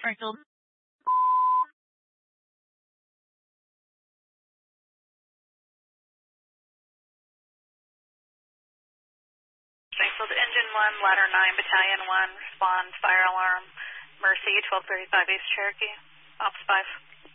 Springfield. Springfield Engine 1, Ladder 9, Battalion 1, respond, fire alarm, Mercy, 1235 East Cherokee, Ops 5.